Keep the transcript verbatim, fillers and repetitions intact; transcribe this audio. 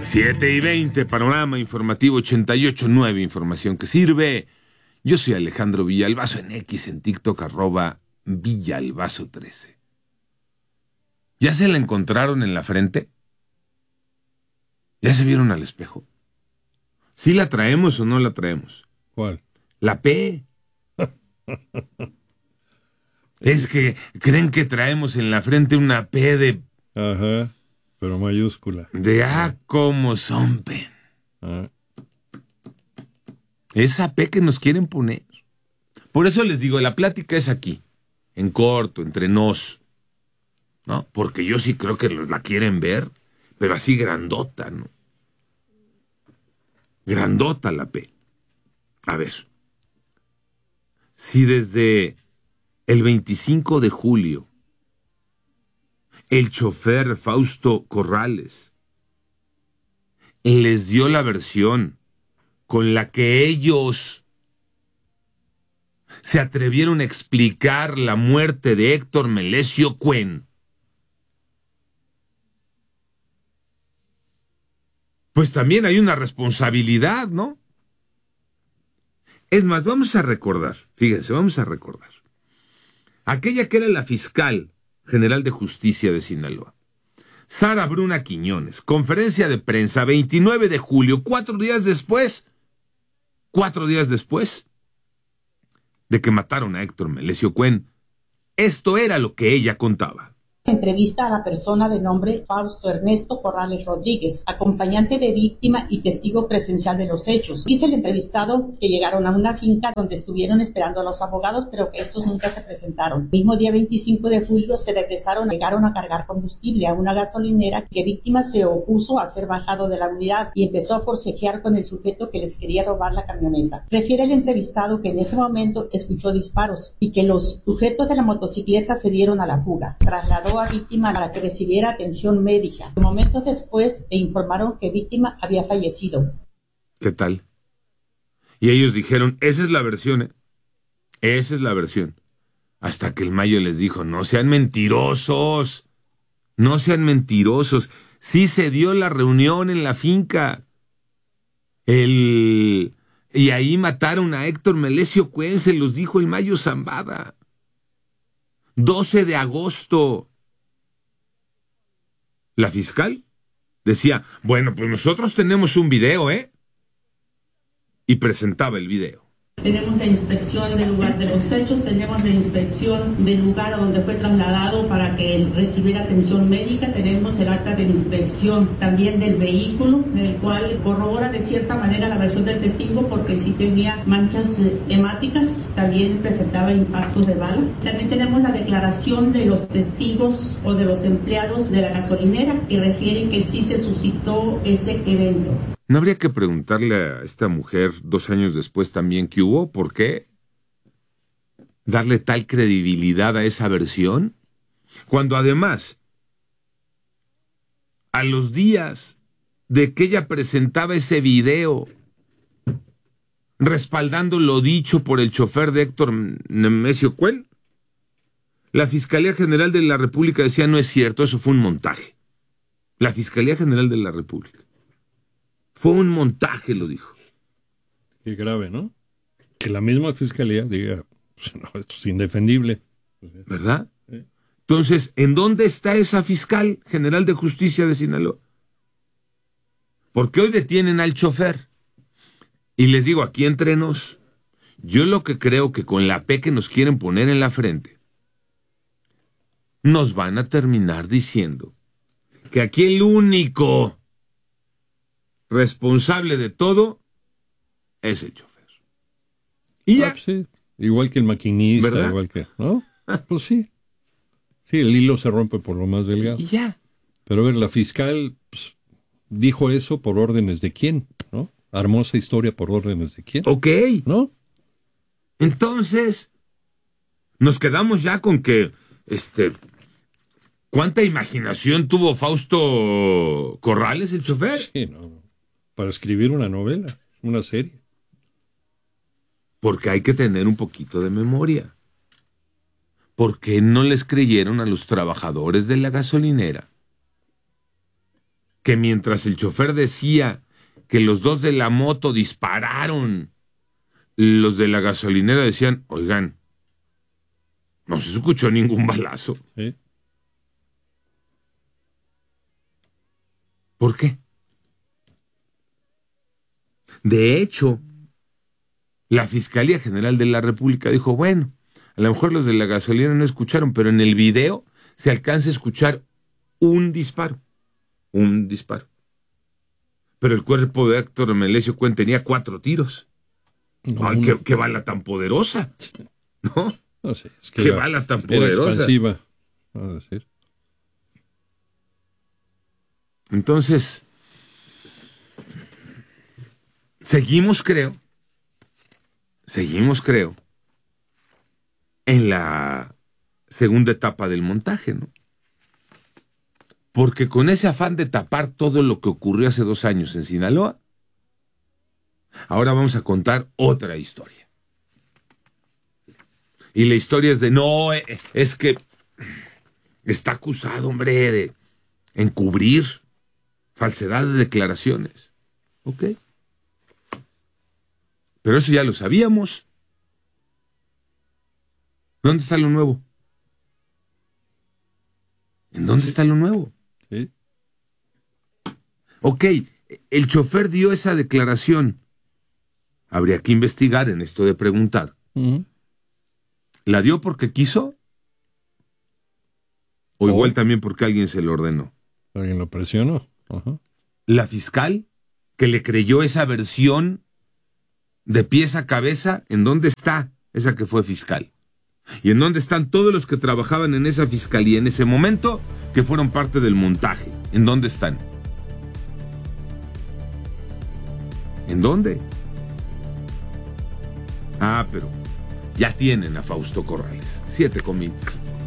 siete y veinte, Panorama Informativo ochenta y ocho punto nueve, información que sirve. Yo soy Alejandro Villalbazo, en X, en TikTok, arroba Villalbazo trece. ¿Ya se la encontraron en la frente? ¿Ya se vieron al espejo? ¿Sí la traemos o no la traemos? ¿Cuál? La P. Es que creen que traemos en la frente una P de... Ajá, pero mayúscula. De ah, como zompen. Ah. Esa P que nos quieren poner. Por eso les digo, la plática es aquí, en corto, entre nos, ¿no? Porque yo sí creo que la quieren ver, pero así grandota, ¿no? Grandota la P. A ver, si desde el veinticinco de julio el chofer Fausto Corrales les dio la versión con la que ellos se atrevieron a explicar la muerte de Héctor Melesio Cuen, pues también hay una responsabilidad, ¿no? Es más, vamos a recordar, fíjense, vamos a recordar. Aquella que era la fiscal general de justicia de Sinaloa, Sara Bruna Quiñones, conferencia de prensa, veintinueve de julio, cuatro días después, cuatro días después de que mataron a Héctor Melesio Cuen. Esto era lo que ella contaba. Entrevista a la persona de nombre Fausto Ernesto Corrales Rodríguez, acompañante de víctima y testigo presencial de los hechos. Dice el entrevistado que llegaron a una finca donde estuvieron esperando a los abogados, pero que estos nunca se presentaron. El mismo día veinticinco de julio se regresaron, llegaron a cargar combustible a una gasolinera, que víctima se opuso a ser bajado de la unidad y empezó a forcejear con el sujeto que les quería robar la camioneta. Refiere el entrevistado que en ese momento escuchó disparos y que los sujetos de la motocicleta se dieron a la fuga. Trasladó a víctima para que recibiera atención médica. Momentos después le informaron que víctima había fallecido. ¿Qué tal? Y ellos dijeron, esa es la versión, ¿eh? Esa es la versión. Hasta que el Mayo les dijo, no sean mentirosos, no sean mentirosos. Sí se dio la reunión en la finca. El... Y ahí mataron a Héctor Melesio Cuen, se los dijo el Mayo Zambada. doce de agosto. La fiscal decía, bueno, pues nosotros tenemos un video, ¿eh? Y presentaba el video. Tenemos la inspección del lugar de los hechos, tenemos la inspección del lugar a donde fue trasladado para que recibiera atención médica, tenemos el acta de inspección también del vehículo, en el cual corrobora de cierta manera la versión del testigo porque sí tenía manchas hemáticas, también presentaba impactos de bala. También tenemos la declaración de los testigos o de los empleados de la gasolinera que refieren que sí se suscitó ese evento. ¿No habría que preguntarle a esta mujer dos años después también qué hubo? ¿Por qué darle tal credibilidad a esa versión? Cuando además, a los días de que ella presentaba ese video, respaldando lo dicho por el chofer de Héctor Melesio Cuen, la Fiscalía General de la República decía, no es cierto, eso fue un montaje. La Fiscalía General de la República. Fue un montaje, lo dijo. Qué grave, ¿no? Que la misma fiscalía diga, pues, no, esto es indefendible. ¿Verdad? Sí. Entonces, ¿en dónde está esa fiscal general de justicia de Sinaloa? Porque hoy detienen al chofer. Y les digo, aquí entre nos, yo lo que creo que con la P que nos quieren poner en la frente, nos van a terminar diciendo que aquí el único responsable de todo es el chofer. Y ya. Ah, pues sí. Igual que el maquinista, ¿verdad? Igual que, ¿no? Pues sí. Sí, el hilo se rompe por lo más delgado. Y ya. Pero a ver, la fiscal pues, dijo eso por órdenes de quién, ¿no? Armó esa historia por órdenes de quién. Ok. ¿No? Entonces, nos quedamos ya con que, este, ¿cuánta imaginación tuvo Fausto Corrales, el chofer? Sí, no. Para escribir una novela, una serie. Porque hay que tener un poquito de memoria. ¿Por qué no les creyeron a los trabajadores de la gasolinera que mientras el chofer decía que los dos de la moto dispararon, los de la gasolinera decían, oigan, no se escuchó ningún balazo. Sí. ¿Por qué? De hecho, la Fiscalía General de la República dijo, bueno, a lo mejor los de la gasolina no escucharon, pero en el video se alcanza a escuchar un disparo. Un disparo. Pero el cuerpo de Héctor Melesio Cuen tenía cuatro tiros. No, Ay, uno. qué, qué bala tan poderosa. ¿No? No sé, es que Qué era, bala tan era poderosa. expansiva, a decir. Entonces, seguimos, creo, seguimos, creo, en la segunda etapa del montaje, ¿no? Porque con ese afán de tapar todo lo que ocurrió hace dos años en Sinaloa, ahora vamos a contar otra historia. Y la historia es de, no, es que está acusado, hombre, de encubrir falsedad de declaraciones. ¿Ok? Pero eso ya lo sabíamos. ¿Dónde está lo nuevo? ¿En dónde Sí. está lo nuevo? Sí. Ok, el chofer dio esa declaración. Habría que investigar en esto de preguntar. Uh-huh. ¿La dio porque quiso? ¿O Oh. igual también porque alguien se lo ordenó? Alguien lo presionó. Ajá. ¿La fiscal que le creyó esa versión de pies a cabeza? ¿En dónde está esa que fue fiscal? ¿Y en dónde están todos los que trabajaban en esa fiscalía en ese momento que fueron parte del montaje? ¿En dónde están? ¿En dónde? Ah, pero ya tienen a Fausto Corrales. Siete con veinticinco.